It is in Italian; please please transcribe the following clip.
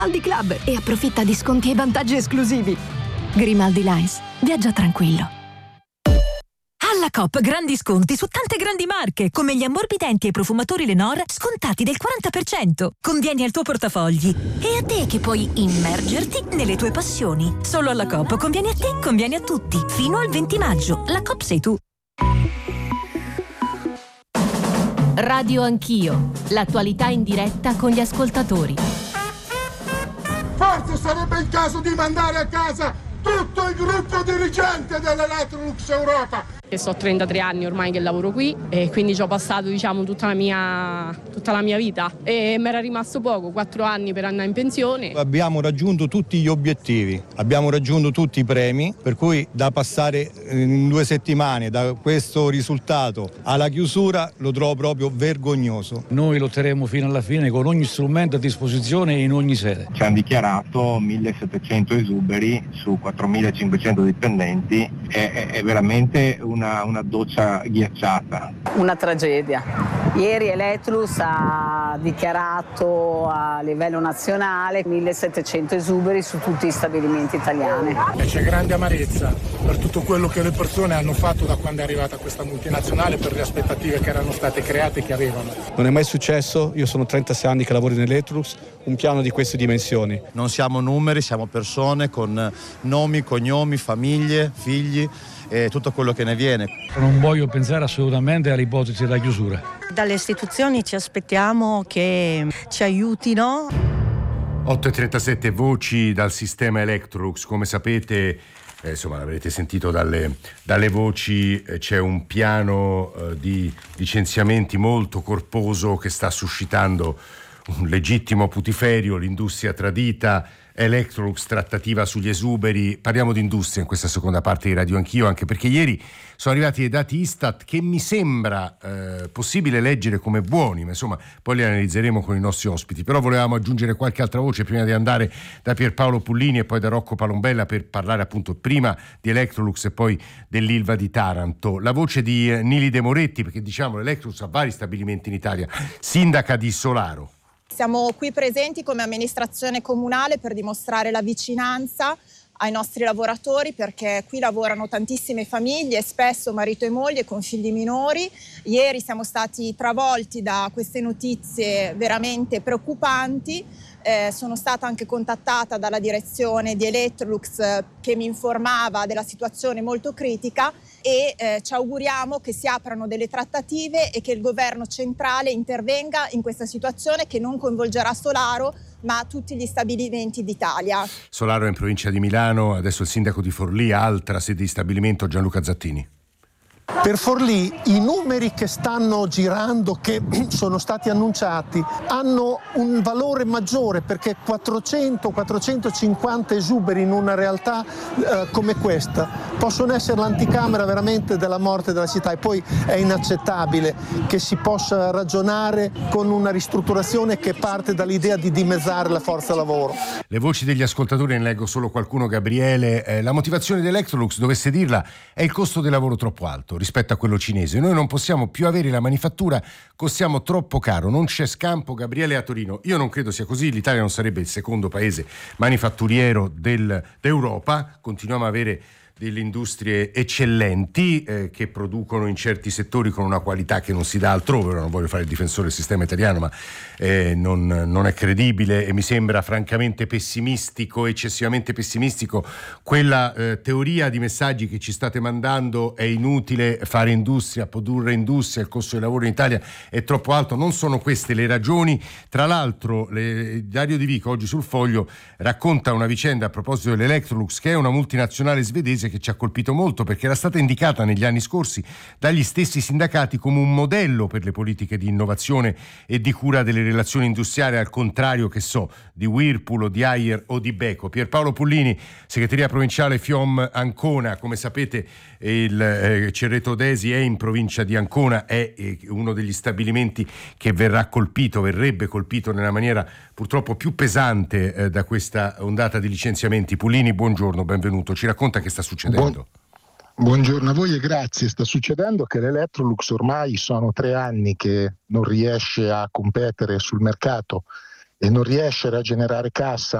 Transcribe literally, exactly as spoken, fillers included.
Grimaldi Club e approfitta di sconti e vantaggi esclusivi. Grimaldi Lines. Viaggia tranquillo. Alla Coop grandi sconti su tante grandi marche, come gli ammorbidenti e i profumatori Lenor scontati del quaranta per cento. Convieni al tuo portafogli. E a te che puoi immergerti nelle tue passioni. Solo alla Coop conviene a te, conviene a tutti. Fino al venti maggio. La Coop sei tu. Radio Anch'io. L'attualità in diretta con gli ascoltatori. Forse sarebbe il caso di mandare a casa tutto il gruppo dirigente dell'Electrolux Europa. So trentatré anni ormai che lavoro qui e quindi ci ho passato, diciamo, tutta la mia, tutta la mia vita e mi era rimasto poco, quattro anni per andare in pensione. Abbiamo raggiunto tutti gli obiettivi, abbiamo raggiunto tutti i premi, per cui da passare in due settimane da questo risultato alla chiusura lo trovo proprio vergognoso. Noi lotteremo fino alla fine con ogni strumento a disposizione e in ogni sede. Ci hanno dichiarato millesettecento esuberi su quattromilacinquecento dipendenti, è, è veramente un Una, una doccia ghiacciata. Una tragedia. Ieri Electrolux ha dichiarato a livello nazionale millesettecento esuberi su tutti gli stabilimenti italiani. E c'è grande amarezza per tutto quello che le persone hanno fatto da quando è arrivata questa multinazionale, per le aspettative che erano state create e che avevano. Non è mai successo, io sono trentasei anni che lavoro in Electrolux, un piano di queste dimensioni. Non siamo numeri, siamo persone con nomi, cognomi, famiglie, figli e tutto quello che ne viene. Non voglio pensare assolutamente all'ipotesi della chiusura. Dalle istituzioni ci aspettiamo che ci aiutino. otto e trentasette voci dal sistema Electrolux, come sapete, eh, insomma l'avrete sentito dalle, dalle voci, eh, c'è un piano eh, di licenziamenti molto corposo che sta suscitando un legittimo putiferio, l'industria tradita, Electrolux, trattativa sugli esuberi. Parliamo di industria in questa seconda parte di Radio Anch'io, anche perché ieri sono arrivati dei dati Istat che mi sembra eh, possibile leggere come buoni, ma insomma poi li analizzeremo con i nostri ospiti. Però volevamo aggiungere qualche altra voce prima di andare da Pierpaolo Pullini e poi da Rocco Palombella per parlare appunto prima di Electrolux e poi dell'Ilva di Taranto. La voce di eh, Nili De Moretti, perché diciamo Electrolux ha vari stabilimenti in Italia, sindaca di Solaro. Siamo qui presenti come amministrazione comunale per dimostrare la vicinanza ai nostri lavoratori, perché qui lavorano tantissime famiglie, spesso marito e moglie con figli minori. Ieri siamo stati travolti da queste notizie veramente preoccupanti. Eh, sono stata anche contattata dalla direzione di Electrolux eh, che mi informava della situazione molto critica e eh, ci auguriamo che si aprano delle trattative e che il governo centrale intervenga in questa situazione che non coinvolgerà Solaro ma tutti gli stabilimenti d'Italia. Solaro è in provincia di Milano, adesso il sindaco di Forlì, altra sede di stabilimento, Gianluca Zattini. Per Forlì i numeri che stanno girando, che sono stati annunciati, hanno un valore maggiore, perché quattrocento quattrocentocinquanta esuberi in una realtà eh, come questa possono essere l'anticamera veramente della morte della città. E poi è inaccettabile che si possa ragionare con una ristrutturazione che parte dall'idea di dimezzare la forza lavoro. Le voci degli ascoltatori, ne leggo solo qualcuno. Gabriele, eh, la motivazione di Electrolux, dovesse dirla, è il costo del lavoro troppo alto rispetto a quello cinese. Noi non possiamo più avere la manifattura, costiamo troppo caro, non c'è scampo. Gabriele a Torino. Io non credo sia così, l'Italia non sarebbe il secondo paese manifatturiero del, d'Europa, continuiamo a avere delle industrie eccellenti eh, che producono in certi settori con una qualità che non si dà altrove. Non voglio fare il difensore del sistema italiano, ma eh, non, non è credibile e mi sembra francamente pessimistico, eccessivamente pessimistico quella eh, teoria di messaggi che ci state mandando: è inutile fare industria, produrre industria, il costo del lavoro in Italia è troppo alto. Non sono queste le ragioni. Tra l'altro le, Dario Di Vico oggi sul Foglio racconta una vicenda a proposito dell'Electrolux, che è una multinazionale svedese che ci ha colpito molto, perché era stata indicata negli anni scorsi dagli stessi sindacati come un modello per le politiche di innovazione e di cura delle relazioni industriali, al contrario, che so, di Whirlpool o di Haier o di Beko. Pierpaolo Pullini, segreteria provinciale FIOM Ancona. Come sapete il eh, Cerreto Desi è in provincia di Ancona, è eh, uno degli stabilimenti che verrà colpito, verrebbe colpito nella maniera purtroppo più pesante eh, da questa ondata di licenziamenti. Pullini, buongiorno, benvenuto. Ci racconta che sta succedendo. Buon, buongiorno a voi e grazie. Sta succedendo che l'Electrolux ormai sono tre anni che non riesce a competere sul mercato e non riesce a generare cassa